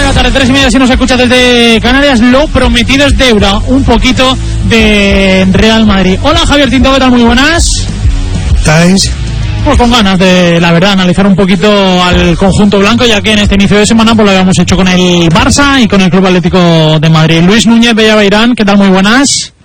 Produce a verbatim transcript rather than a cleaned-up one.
la tarde, tres y media, si nos escucha desde Canarias. Lo prometido es deuda, un poquito de Real Madrid. Hola, Javier Tinto, ¿qué tal? Muy buenas. ¿Estáis? Pues con ganas de, la verdad, analizar un poquito al conjunto blanco, ya que en este inicio de semana pues lo habíamos hecho con el Barça y con el Club Atlético de Madrid. Luis Núñez Bellaveirán, ¿qué tal? Muy buenas.